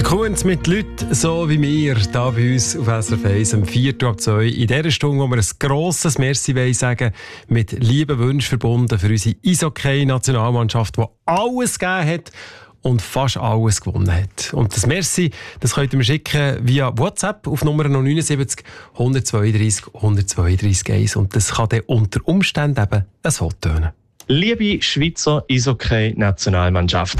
Kunz mit Leuten so wie wir, hier bei uns auf SRF 1 am 4:02. In dieser Stunde, wo wir ein grosses Merci sagen, mit lieben Wünschen verbunden für unsere Eishockey-Nationalmannschaft, die alles gegeben hat und fast alles gewonnen hat. Und das Merci, das könnt ihr mir schicken via WhatsApp auf Nummer 79 132 132 1. Und das kann dann unter Umständen eben ein Foto tönen. Liebe Schweizer Eishockey-Nationalmannschaft,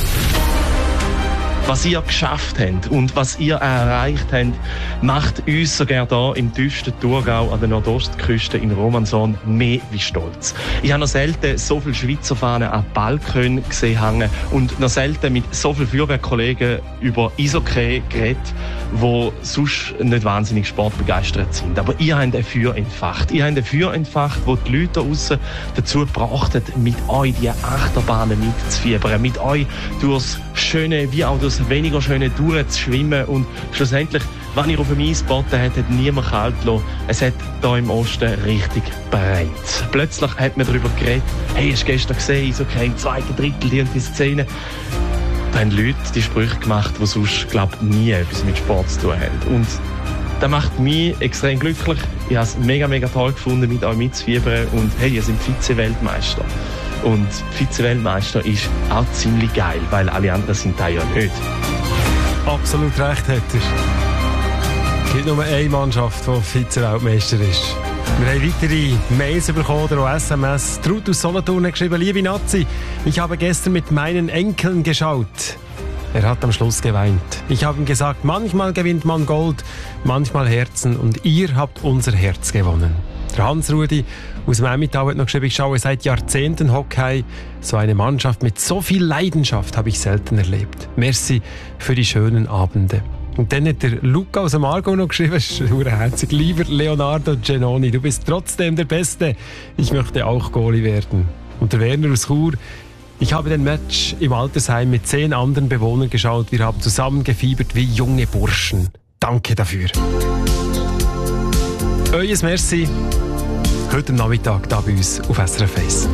was ihr geschafft habt und was ihr erreicht habt, macht uns sogar hier im tiefsten Thurgau an der Nordostküste in Romanshorn mehr wie stolz. Ich habe noch selten so viele Schweizer Fahnen an Balkon gesehen hängen und noch selten mit so vielen Feuerwehrkollegen über Eishockey geredet, die sonst nicht wahnsinnig sportbegeistert sind. Aber ihr habt ein Feuer entfacht. Ihr habt ein Feuer entfacht, wo die Leute draussen dazu gebracht hat, mit euch die Achterbahnen mitzufiebern, mit euch durchs Schöne wie auch durchs weniger Schöne durchzuschwimmen und schlussendlich, wenn ihr auf dem Eis geboten habt, hat niemand kalt gelassen. Es hat hier im Osten richtig bereit. Plötzlich hat man darüber geredet, hey, hast du gestern gesehen, so im zweiten Drittel die Szene. Da haben Leute die Sprüche gemacht, die sonst, glaube ich, nie etwas mit Sport zu tun haben. Und das macht mich extrem glücklich. Ich habe es mega, mega toll gefunden, mit euch mitzufiebern. Und hey, ihr seid Vize-Weltmeister. Und Vize-Weltmeister ist auch ziemlich geil, weil alle anderen sind da ja nicht. Absolut recht hättest. Es gibt nur eine Mannschaft, die Vize-Weltmeister ist. Wir haben weitere Mails bekommen oder auch SMS. Trud aus Solothurn hat geschrieben: Liebe Nazi, ich habe gestern mit meinen Enkeln geschaut. Er hat am Schluss geweint. Ich habe ihm gesagt, manchmal gewinnt man Gold, manchmal Herzen und ihr habt unser Herz gewonnen. Der Hans-Rudi aus dem Emmental hat noch geschrieben: Ich schaue seit Jahrzehnten Hockey. So eine Mannschaft mit so viel Leidenschaft habe ich selten erlebt. Merci für die schönen Abende. Und dann hat der Luca aus dem Aargau noch geschrieben, herzig, lieber Leonardo Genoni, du bist trotzdem der Beste. Ich möchte auch Goalie werden. Und der Werner aus Chur: Ich habe den Match im Altersheim mit 10 anderen Bewohnern geschaut. Wir haben zusammen gefiebert wie junge Burschen. Danke dafür. Euer Merci heute Nachmittag hier bei uns auf SRF 1.